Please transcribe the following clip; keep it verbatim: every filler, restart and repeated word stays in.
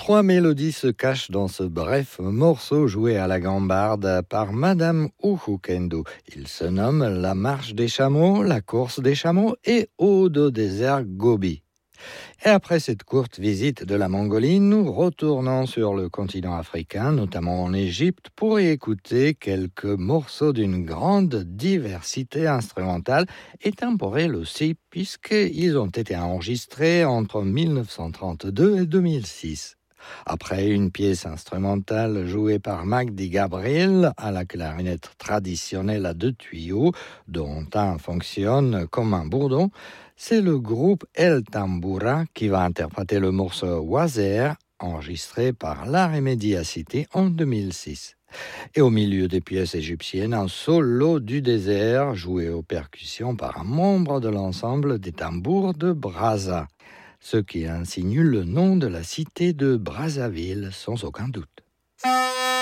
Trois mélodies se cachent dans ce bref morceau joué à la gambarde par Madame Oukhoukendou. Il se nomme La marche des chameaux, La course des chameaux et Ode au désert Gobi. Et après cette courte visite de la Mongolie, nous retournons sur le continent africain, notamment en Égypte, pour y écouter quelques morceaux d'une grande diversité instrumentale et temporelle aussi, puisqu'ils ont été enregistrés entre mille neuf cent trente-deux et deux mille six. Après une pièce instrumentale jouée par Magdi Gabriel à la clarinette traditionnelle à deux tuyaux, dont un fonctionne comme un bourdon, c'est le groupe El Tamboura qui va interpréter le morceau Wazer, enregistré par La Remedia City en deux mille six. Et au milieu des pièces égyptiennes, un solo du désert joué aux percussions par un membre de l'ensemble des tambours de Brazza, ce qui insinue le nom de la cité de Brazzaville sans aucun doute.